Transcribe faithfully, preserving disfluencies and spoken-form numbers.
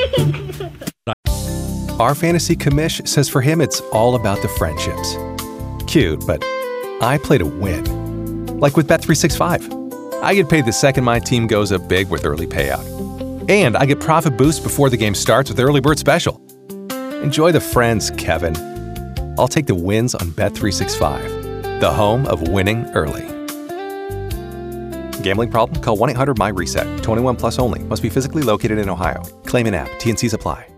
Our fantasy commish says for him it's all about the friendships. Cute, but I play to win. Like with Bet three sixty-five. I get paid the second my team goes up big with early payout. And I get profit boost before the game starts with Early Bird Special. Enjoy the friends, Kevin. I'll take the wins on Bet three sixty-five, the home of winning early. Gambling problem? Call one eight hundred M Y RESET. twenty-one plus only. Must be physically located in Ohio. Claim in app. T N Cs apply.